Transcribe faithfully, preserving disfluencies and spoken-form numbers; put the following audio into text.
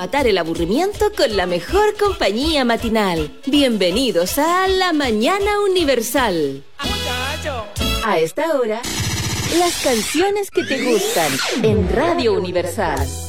matar el aburrimiento con la mejor compañía matinal. Bienvenidos a La Mañana Universal. A esta hora, las canciones que te gustan en Radio Universal.